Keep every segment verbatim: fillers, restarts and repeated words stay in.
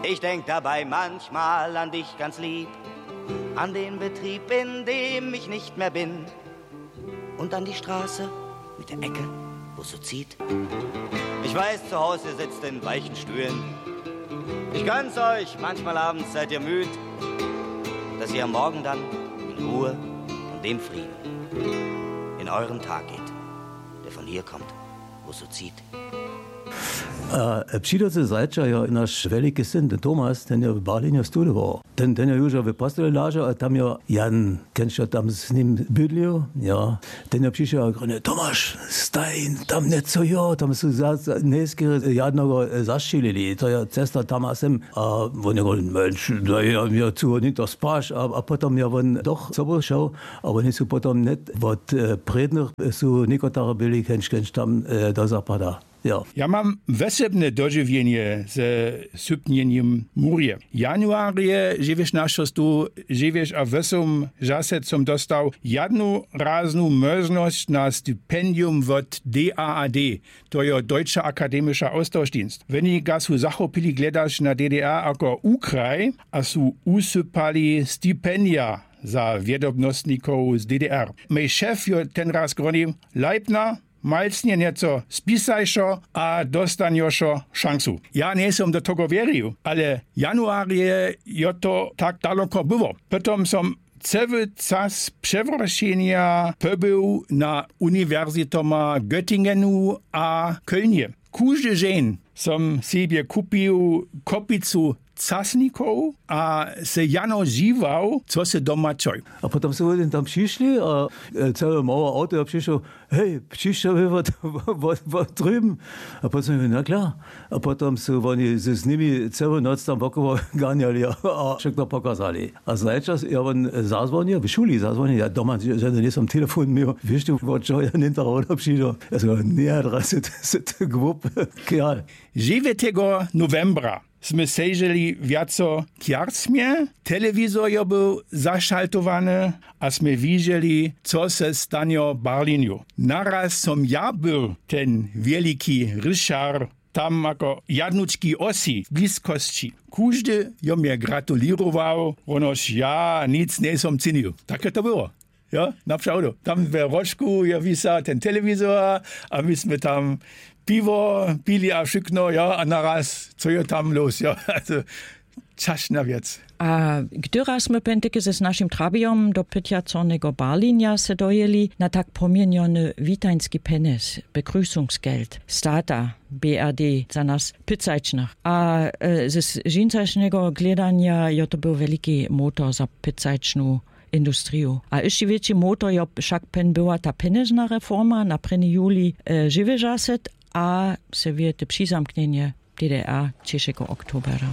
Ich denk dabei manchmal an dich ganz lieb, an den Betrieb, in dem ich nicht mehr bin, und an die Straße mit der Ecke, wo es so zieht. Ich weiß, zu Hause ihr sitzt in weichen Stühlen. Ich gönn's euch, manchmal abends seid ihr müd, dass ihr am Morgen dann in Ruhe und dem Frieden in euren Tag geht, der von hier kommt, wo es so zieht. Přijdete zajča je náš veliký syn, ten Tomas, ten je v Berlíně studoval. Ten, ten je už v Pastoreláže a tam je Jan, kennst du, tam s ním bydlil, ja. Ten je přišel a říkal, Tomáš, stajn, tam něco jo, tam jsou dnesky jadnogo zašilili, to je cesta tam a sem. A on je říkal, menš, da je mě tu nicht to spáš. A, a potom je on doch sobě šel, a oni jsou potom net od predných jsou některé byli, kennst, kennst tam do zapada. Ja. Ja mam wesebne dożywienie ze sypnieniem murie. Januarie żywiesz na tu, żywiesz a wesum żaset som dostał jedną razną możliwość na stypendium od D A A D, to je Deutscher Akademischer Austauschdienst. Wenn ich ga su zachopili gledasz na D D R ako Ukraj, a su usypali stipendia za wiedobnostników z D D R. Mej szef jo ten raz gronił, Leibner, malcnie nieco spisajšo a dostanjošo šansu. Ja nesom do tego wieril, ale januarie jo to tak daleko było. Potom som cały czas przewracenia pobył na uniwersytoma Göttingenu a Kölnie. Każdy dzień som sobie kupił kopicu casnikov a se Jano žival, co se doma čoj. A potom se oni tam přišli a celé malé auto a přišlo, hej, přišel vy od, od, od drüben. A potom jsem na klar. A potom se oni se s nimi celou noc tam okolo gáňali a všechno pokazali. A zajčas je on zazvonil, v šuli zazvonil, ja doma, že nesam telefon měl, víš tu, od čo ja ninta roda přišel. Ja jsem říkal, ne, adrese, se to głup, kjál. dziewiątego novembra sme sejrzeli viaco kjarcmie, telewizor je był zaszaltowany, a sme widzieli, co se stanio Berlinu. Naraz som ja był ten wielki Ryszard, tam jako jadnuczki osi w bliskości. Każdy jo mnie gratulirował, onoż ja nic nie som cynil. Takie to było. Ja, na przykład. Tam w rożku je wisa ten telewizor, a myśmy tam piwo pili a wszystko, ja, a naraz, co je tam los, ja, also, czaszna wiec. A gdy raz my pętyki ze z naszym trabiom do pytiaconego Berlinia se dojeli na tak pomieniony witański penis, begrüßungsgeld, stata B R D za nas pycajcznych. A e, ze żincacznego gledania jo to był wielki motor za pycajczną industriju. A jeszcze większy motor jo však pen była ta penisna reforma na první juli e, dziewięćdziesiąt, a se wie te přizamknienie D D R trzeciego oktobra.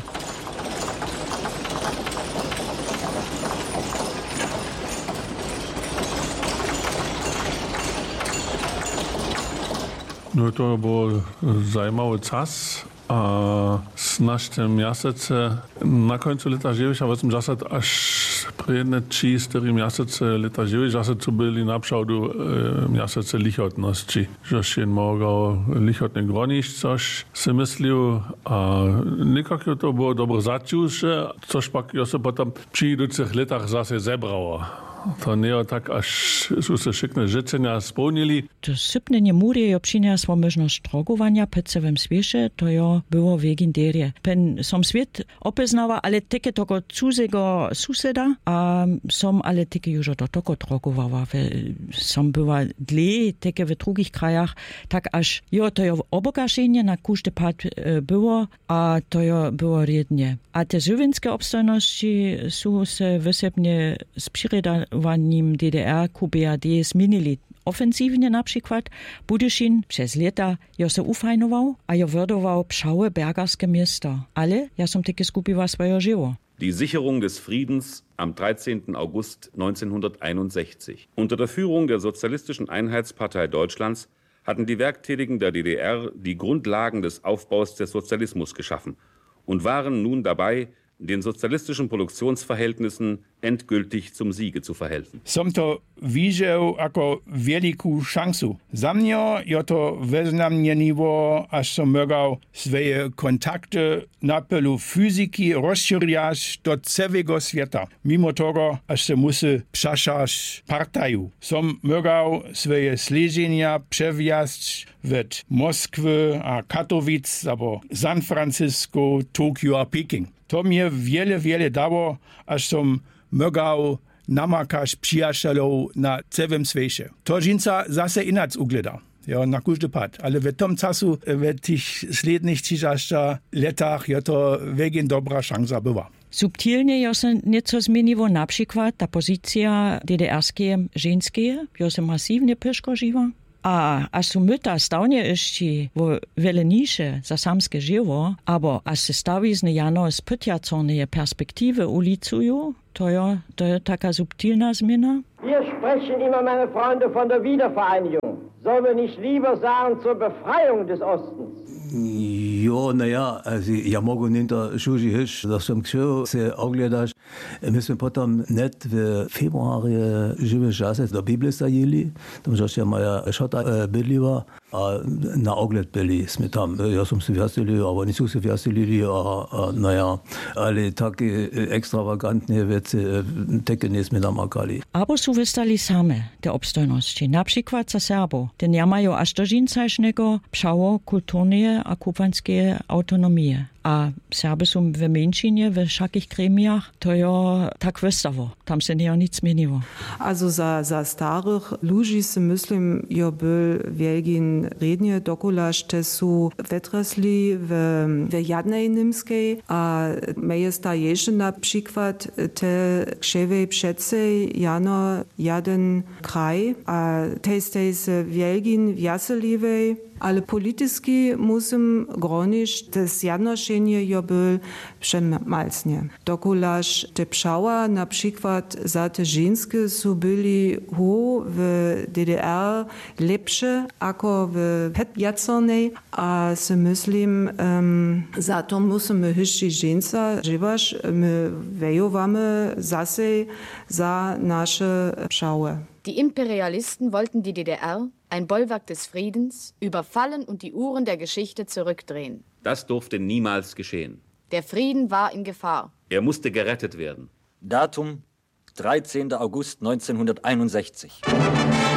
No to był zajímavý czas. A z naszym miastece na końcu lata dziewięćdziesiąt aż predne trzy cztery miastece lata dziewięćdziesiąt co byli na przodu e, miastece lichotności. Że się mogło lichotnie gronić, coś se myślił, a nikako to było dobre zaciusze, coś pak jo se potem w przyjducych latach zase zebrało. To nie tak, aż są se wszystkie życzenia spełnili. To sypnienie mury jo przyniosło możliwość drogowania pecewem świeże, to jo było weginderie. Pen som świat opeznała, ale tylko tego cudzego suseda, a som ale tylko już do tego drogowała. Som była dle, tylko w drugich krajach, tak aż jo to jo obogaszenie na każdy pad było, a to jo było rednie. A te żywienskie obstojności są se wysepnie z przyredowaniem D D R ku B R D zmienili. Ofensywnie na przykład Budyszin przez lata jo se ufajnował, a jo wyrdował pszałe bergerskie miasta. Ale ja som takie skupiła swoje żyło. Die Sicherung des Friedens am dreizehnten August neunzehnhunderteinundsechzig. Unter der Führung der Sozialistischen Einheitspartei Deutschlands hatten die Werktätigen der D D R die Grundlagen des Aufbaus des Sozialismus geschaffen und waren nun dabei, den sozialistischen Produktionsverhältnissen endgültig zum Siege zu verhelfen. Som to widział jako wielką szansę. Za mnie je to wyznamnieniwo, aż som mogał swoje kontakty na polu fizyki rozszerzać do całego świata. Mimo tego, aż se musi przeszać partaju. Som mogał swoje śledzenia przewiaźć od Moskwy a Katowic, albo San Francisco, Tokio a Peking. To mnie wiele, wiele dało, aż som mogał namakać przyjacielów na całym świecie. To dżinca zase inac ugleda. Ja, na każdy pad. Ale w tym czasu, w tych slednych trzydziestu latach, je to wegen dobra szansa była. Subtilnie jo se nieco zmieniło, na przykład ta pozycja D D R-skie żeńskie, jo se masywnie przeszkodziła. A aż su myta stawnie jeszcze w wiele nisze za samskie żywo, albo aż se stawizny jano z pytiacornej perspektywy ulicują, to je, to je taka subtilna zmiana. Wir sprechen immer, meine Freunde, von der Wiedervereinigung. Sollen wir nicht lieber sagen zur Befreiung des Ostens? Jo, naja, also ja mogu nicht da Schuji hisch, da sam ksio se ogledaš. My jsme potom net v februári živé čase do Bible sajili, tam ještě moja šota bydliva a na ogled byli jsme tam. Já jsem si vyjasnili, ale oni jsou si vyjasnili a, a naja, ale taky extravagantné věci taky nejsme namakali. Abo jsou vystali same te obstojnosti, například za Serbo, ten ja mają aż do dżincaśnego pšało kulturnie a kupanskie autonomie. A Serby są w mniejszynie, w wszakich gremiach, to jo tak wystawo. Tam się nie nic zmieniło. Also za, za starych ludzi si myslím, jo byl wielgin rednie dokulaš, te su vetrasli w, w jadnej nimskiej, a mejesta ježe na przykład te krzewej przedsej jano jeden kraj, a te stejs wielgin wjaseliwej, ale polityski musím gronić, des jadnošenje jo byl přemalcnie. Dokulaš te pšała na przykład za te żeńskie su byli ho w D D R lepsze ako w petjacornej, a se myslím, um, za to musimy hyšći ženca živaš, my vejovame zase za naše pšały. Die Imperialisten wollten die D D R, ein Bollwerk des Friedens, überfallen und die Uhren der Geschichte zurückdrehen. Das durfte niemals geschehen. Der Frieden war in Gefahr. Er musste gerettet werden. Datum dreizehnter August neunzehnhunderteinundsechzig.